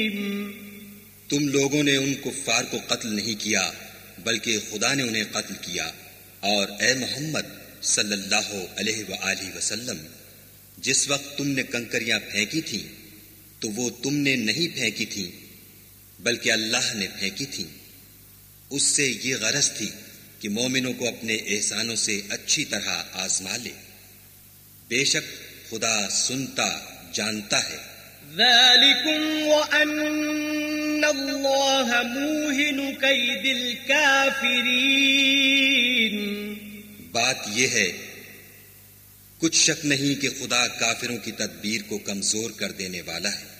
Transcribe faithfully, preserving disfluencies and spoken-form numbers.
तुम लोगों ने उन कुफ्फार को कत्ल नहीं किया बल्कि खुदा ने उन्हें कत्ल किया। और ए मोहम्मद सल्लल्लाहु अलैहि वआलिहि वसल्लम, जिस वक्त तुमने कंकरियां फेंकी थीं तो वो तुमने नहीं फेंकी थीं बल्कि अल्लाह ने फेंकी थीं। उससे ये गरज थी कि मोमिनों को अपने एहसानों से अच्छी तरह आजमा ले। बेशक खुदा सुनता जानता है। ज़ालिकुम व अन्नल्लाह मूहिनु कैदिल काफिरीन। बात यह है, कुछ शक नहीं कि खुदा काफिरों की तदबीर को कमजोर कर देने वाला है।